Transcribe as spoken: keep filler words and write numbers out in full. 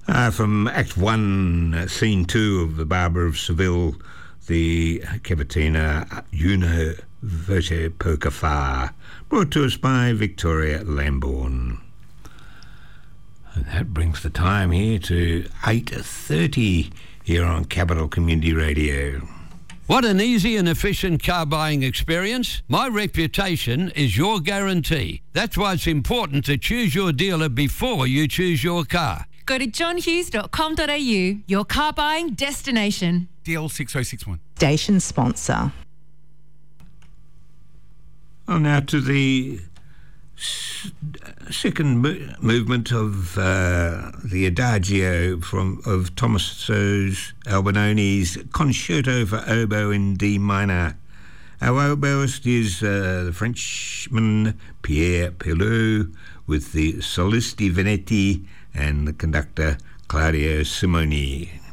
Uh, from Act One, uh, Scene Two of The Barber of Seville, the cavatina Una Voce Poca Fa, brought to us by Victoria Lambourne. And that brings the time here to eight thirty here on Capital Community Radio. Want an easy and efficient car buying experience? My reputation is your guarantee. That's why it's important to choose your dealer before you choose your car. Go to john hughes dot com dot a u, your car buying destination. D L six oh six one. Station sponsor. Well, now to the s- second mo- movement of uh, the Adagio from of Tommaso Albanone's Concerto for Oboe in D minor. Our oboist is uh, the Frenchman Pierre Pelou, with the Solisti Venetti and the conductor Claudio Simoni.